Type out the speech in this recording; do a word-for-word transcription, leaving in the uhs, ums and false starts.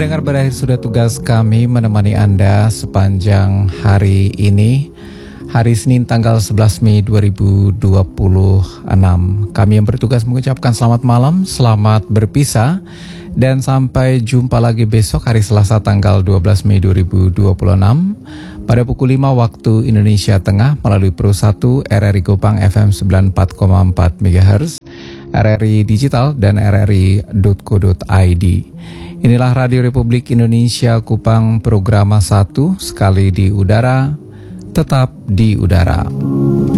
pendengar, berakhir sudah tugas kami menemani Anda sepanjang hari ini, hari Senin tanggal sebelas Mei dua ribu dua puluh enam. Kami yang bertugas mengucapkan selamat malam, selamat berpisah, dan sampai jumpa lagi besok hari Selasa tanggal dua belas Mei dua ribu dua puluh enam pada pukul lima waktu Indonesia Tengah melalui Pro satu R R I Kupang F M sembilan puluh empat koma empat megahertz, R R I Digital, dan R R I dot co dot I D. Inilah Radio Republik Indonesia Kupang, program satu, sekali di udara, tetap di udara.